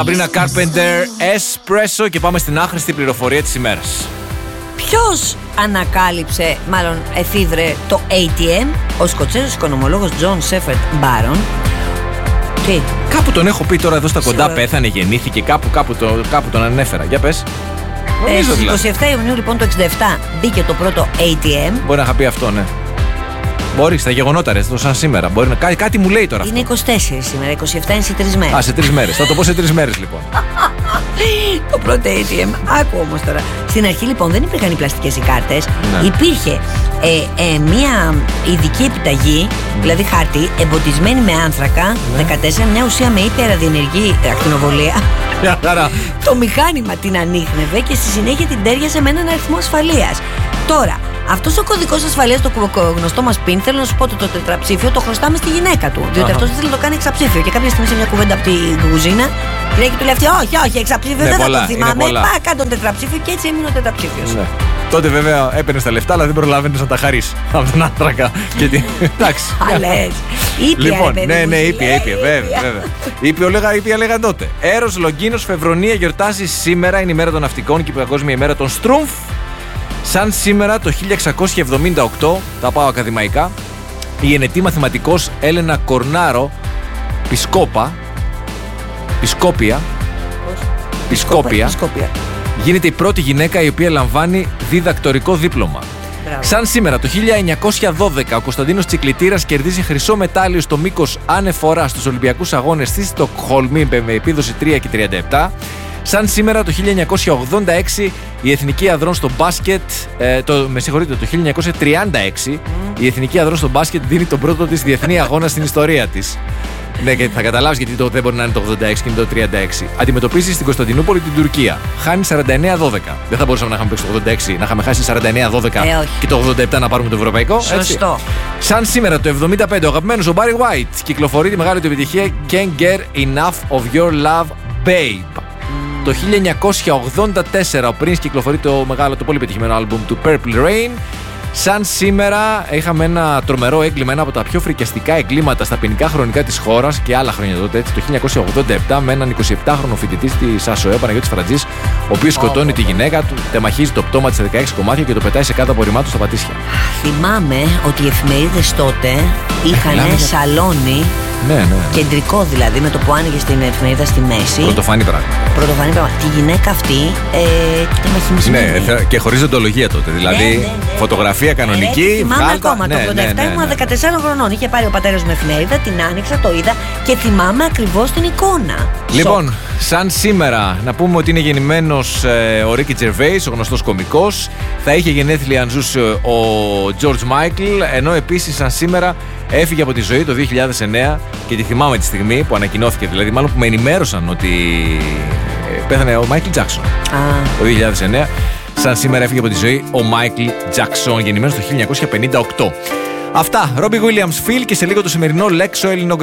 Sabrina Carpenter, Espresso και πάμε στην άχρηστη πληροφορία της ημέρας. Ποιος ανακάλυψε, μάλλον εφήβρε το ATM? Ο Σκοτσέζος οικονομολόγος John Shepherd Barron. Τι? Κάπου τον έχω πει τώρα εδώ στα κοντά, πέθανε, γεννήθηκε, κάπου τον ανέφερα. Για πες. Στις 27 Ιουνίου λοιπόν το 67 μπήκε το πρώτο ATM. Μπορεί να είχα πει αυτό, ναι. Μπορεί, στα γεγονότα, ρε, σαν σήμερα. Μπορεί να... Κάτι μου λέει τώρα. Είναι 24 σήμερα, 27 είναι σε 3 μέρες. Α, σε 3 μέρες. Θα το πω σε 3 μέρες λοιπόν. Το πρώτο ATM. Άκου όμως τώρα. Στην αρχή λοιπόν δεν υπήρχαν οι πλαστικές οι κάρτες. Ναι. Υπήρχε μια ειδική επιταγή, δηλαδή χάρτη, εμποτισμένη με άνθρακα, 14, μια ουσία με υπεραδιενεργή ακτινοβολία. Το μηχάνημα την ανίχνευε και στη συνέχεια την τέριαζε με έναν αριθμό ασφαλείας. Τώρα, αυτός ο κωδικός ασφαλείας, το γνωστό μας PIN, θέλω να σου πω ότι το τετραψήφιο το χρωστάμε στη γυναίκα του. Διότι αυτός θέλει να το κάνει εξαψήφιο. Και κάποια στιγμή σε μια κουβέντα από την κουζίνα, η γυναίκα του λέει αυτή: όχι, εξαψήφιο δεν θα το θυμάμαι. Κάνε τον τετραψήφιο και έτσι έμεινε ο τετραψήφιος. Ναι. Τότε βέβαια έπαιρνες τα λεφτά, αλλά δεν προλάβαινες να τα χαρίσεις από τον άνθρακα. Εντάξει. Αλές. Λοιπόν, ναι, ήπια, βέβαια. Ήπια λέγαν τότε. Έρος Λογκίνος Φεβρονία γιορτάζει σήμερα, είναι η μέρα των ναυτικών και η παγκόσμια ημέρα των Στρούμφ. Σαν σήμερα το 1678, τα πάω ακαδημαϊκά, η γενετή μαθηματικός Έλενα Κορνάρο Πισκόπια γίνεται η πρώτη γυναίκα η οποία λαμβάνει διδακτορικό δίπλωμα. Μπράβο. Σαν σήμερα το 1912 ο Κωνσταντίνος Τσικλητήρας κερδίζει χρυσό μετάλλιο στο μήκος ανεφορά στους Ολυμπιακούς Αγώνες στη Στοκχόλμη με επίδοση 3 και 37. Σαν σήμερα το 1986 η Εθνική Ανδρών στο μπάσκετ, το 1936 η Εθνική Ανδρών στο μπάσκετ δίνει τον πρώτο της διεθνή αγώνα στην ιστορία της. Ναι, και θα καταλάβεις γιατί το δεν μπορεί να είναι το 86 και είναι το 36. Αντιμετωπίζει στην Κωνσταντινούπολη την Τουρκία. Χάνει 49-12. Δεν θα μπορούσαμε να είχαμε παίξει το 86, να είχαμε χάσει 49-12 και το 87 να πάρουμε το ευρωπαϊκό. Σωστό. Έτσι. Σαν σήμερα το 75 ο αγαπημένος ο Barry White κυκλοφορεί τη μεγάλη του επιτυχία Can't Get Enough of Your Love, Babe. Το 1984 ο Prince κυκλοφορεί το πολύ πετυχημένο άλμπουμ του Purple Rain. Σαν σήμερα είχαμε ένα τρομερό έγκλημα, ένα από τα πιο φρικιαστικά εγκλήματα στα ποινικά χρονικά της χώρας και άλλα χρόνια τότε, έτσι, το 1987 με έναν 27χρονο φοιτητή της ΑΣΟΕ, Παναγιώτης Φραντζής, ο οποίος σκοτώνει τη γυναίκα του, τεμαχίζει το πτώμα της σε 16 κομμάτια και το πετάει σε κάτω απορριμμάτου στα Πατήσια. Θυμάμαι ότι οι εφημερίδες τότε είχαν σαλόνι. Ναι. Κεντρικό δηλαδή, με το που άνοιγε την εφημερίδα στη μέση. Πρωτοφανή πράγμα. Τη γυναίκα αυτή τεμαχιμισμένη. Ναι, και χωρίς οντολογία τότε. Δηλαδή, φωτογραφία κανονική. Θυμάμαι ακόμα. Το 87 ήμουν 14 χρονών. Είχε πάρει ο πατέρας μου εφημερίδα, την άνοιξα, το είδα και θυμάμαι ακριβώς την εικόνα. Λοιπόν, σαν σήμερα, να πούμε ότι είναι γεννημένος ο Ρίκι Τζερβέις, ο γνωστός κωμικός. Θα είχε γενέθλια αν ζούσε ο Τζορτζ Μάικλ, ενώ επίσης σαν σήμερα έφυγε από τη ζωή το 2009 και τη θυμάμαι τη στιγμή που ανακοινώθηκε, δηλαδή μάλλον που με ενημέρωσαν ότι πέθανε ο Μάικλ Τζάκσον το 2009. Σαν σήμερα έφυγε από τη ζωή ο Μάικλ Τζάκσον, γεννημένος το 1958. Αυτά, Ρόμπι Γουίλιαμς Φιλ και σε λίγο το σημερινό Λέξο Ελληνογραφία.